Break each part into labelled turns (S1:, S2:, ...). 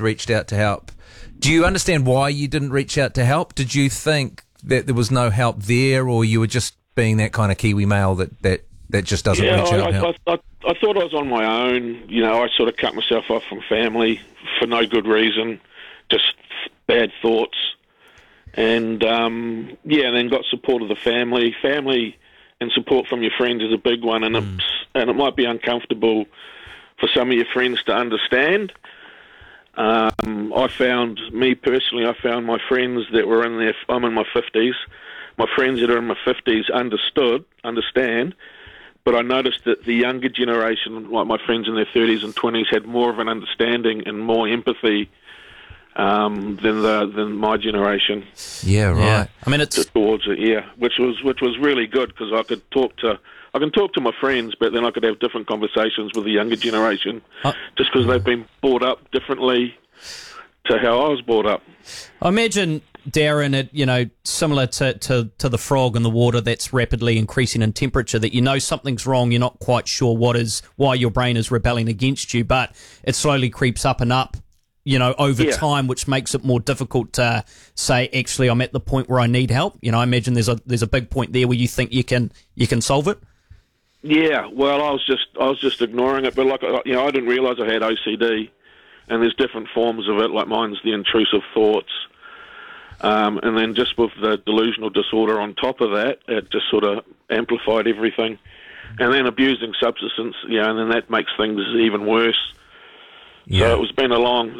S1: reached out to help. Do you understand why you didn't reach out to help? Did you think that there was no help there, or you were just being that kind of Kiwi male that just doesn't reach out to help?
S2: I thought I was on my own. I sort of cut myself off from family for no good reason, just bad thoughts. And, then got support of the family. Family and support from your friends is a big one, and it might be uncomfortable for some of your friends to understand. I found my friends that were I'm in my 50s, my friends that are in my 50s understand, but I noticed that the younger generation, like my friends in their 30s and 20s, had more of an understanding and more empathy than my generation.
S1: Yeah, right.
S3: Yeah. I mean, it's
S2: towards it, which was really good, because I can talk to my friends, but then I could have different conversations with the younger generation, just because they've been brought up differently to how I was brought up.
S3: I imagine, Darren, it similar to the frog in the water that's rapidly increasing in temperature, that something's wrong, you're not quite sure why your brain is rebelling against you, but it slowly creeps up and up, over time, which makes it more difficult to say, actually, I'm at the point where I need help. I imagine there's a big point there where you think you can solve it.
S2: Yeah, well, I was just ignoring it, but I didn't realise I had OCD, and there's different forms of it. Like mine's the intrusive thoughts, and then just with the delusional disorder on top of that, it just sort of amplified everything. And then abusing substances, and then that makes things even worse. Yeah. So it's been a long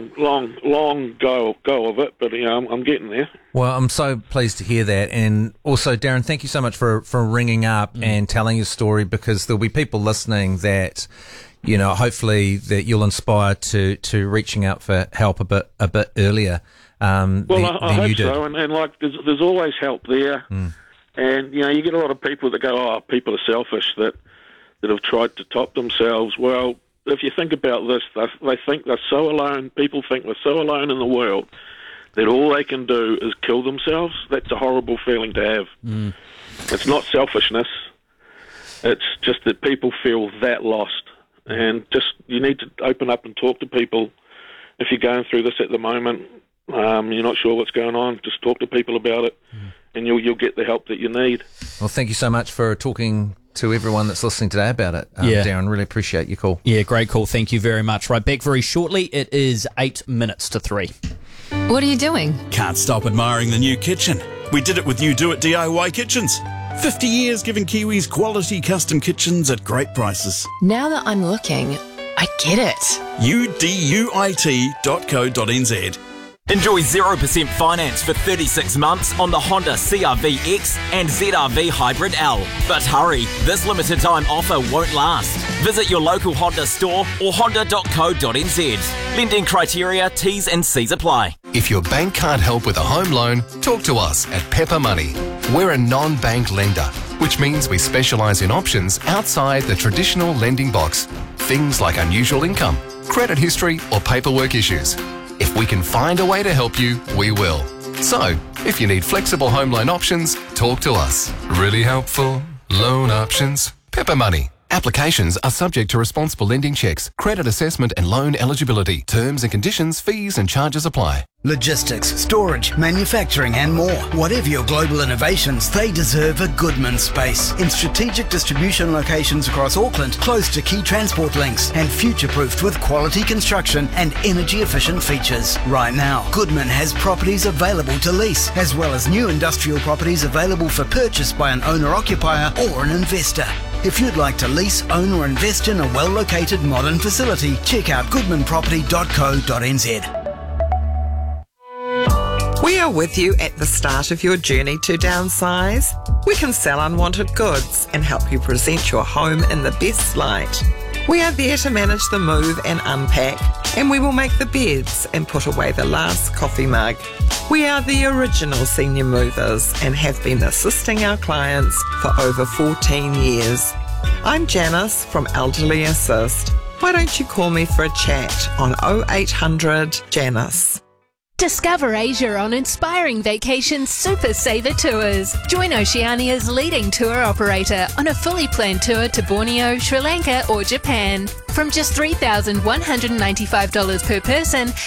S2: go of it, but I'm getting there.
S1: Well, I'm so pleased to hear that, and also, Darren, thank you so much for ringing up and telling your story, because there'll be people listening that, hopefully that you'll inspire to reaching out for help a bit earlier.
S2: I hope so, and there's always help there, and you get a lot of people that go, people are selfish that have tried to top themselves. Well, if you think about this, they think they're so alone. People think they're so alone in the world that all they can do is kill themselves. That's a horrible feeling to have. It's not selfishness. It's just that people feel that lost. And just you need to open up and talk to people. If you're going through this at the moment, you're not sure what's going on, just talk to people about it, and you'll get the help that you need.
S1: Well, thank you so much for talking to everyone that's listening today about it. Darren, really appreciate your call.
S3: Yeah, great call. Thank you very much. Right, back very shortly. It is 8 minutes to 3.
S4: What are you doing?
S5: Can't stop admiring the new kitchen. We did it with You Do It DIY Kitchens. 50 years giving Kiwis quality custom kitchens at great prices.
S4: Now that I'm looking, I get it.
S5: uduit.co.nz.
S6: Enjoy 0% finance for 36 months on the Honda CR-V X and ZR-V Hybrid L. But hurry, this limited time offer won't last. Visit your local Honda store or honda.co.nz. Lending criteria, T's and C's apply.
S7: If your bank can't help with a home loan, talk to us at Pepper Money. We're a non-bank lender, which means we specialise in options outside the traditional lending box. Things like unusual income, credit history or paperwork issues. If we can find a way to help you, we will. So, if you need flexible home loan options, talk to us. Really helpful loan options. Pepper Money. Applications are subject to responsible lending checks, credit assessment and loan eligibility. Terms and conditions, fees and charges apply.
S8: Logistics, storage, manufacturing and more. Whatever your global innovations, they deserve a Goodman space. In strategic distribution locations across Auckland, close to key transport links and future-proofed with quality construction and energy-efficient features. Right now, Goodman has properties available to lease, as well as new industrial properties available for purchase by an owner-occupier or an investor. If you'd like to lease, own or invest in a well-located modern facility, check out goodmanproperty.co.nz.
S9: We are with you at the start of your journey to downsize. We can sell unwanted goods and help you present your home in the best light. We are there to manage the move and unpack, and we will make the beds and put away the last coffee mug. We are the original senior movers and have been assisting our clients for over 14 years. I'm Janice from Elderly Assist. Why don't you call me for a chat on 0800 Janice.
S10: Discover Asia on Inspiring Vacations Super Saver Tours. Join Oceania's leading tour operator on a fully planned tour to Borneo, Sri Lanka or Japan. From just $3,195 per person